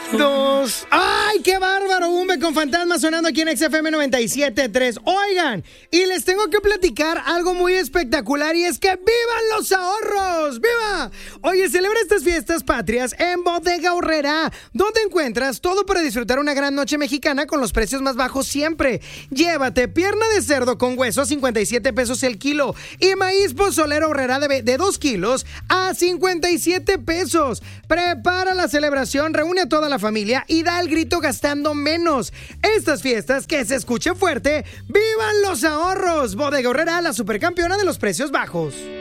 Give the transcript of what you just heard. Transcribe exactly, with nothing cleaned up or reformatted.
Dos. ¡Ay, qué bárbaro! Umbe con Fantasma sonando aquí en X F M noventa y siete punto tres. Oigan, y les tengo que platicar algo muy espectacular y es que ¡vivan los ahorros! ¡Viva! Oye, celebra estas fiestas patrias en Bodega Aurrerá, donde encuentras todo para disfrutar una gran noche mexicana con los precios más bajos siempre. Llévate pierna de cerdo con hueso a cincuenta y siete pesos el kilo y maíz pozolero Aurrerá de, de dos kilos a cincuenta y siete pesos. Prepara la celebración, reúne a toda la familia y da el grito gastando menos. Estas fiestas, que se escuche fuerte, ¡vivan los ahorros! Bodega Aurrerá, la supercampeona de los precios bajos.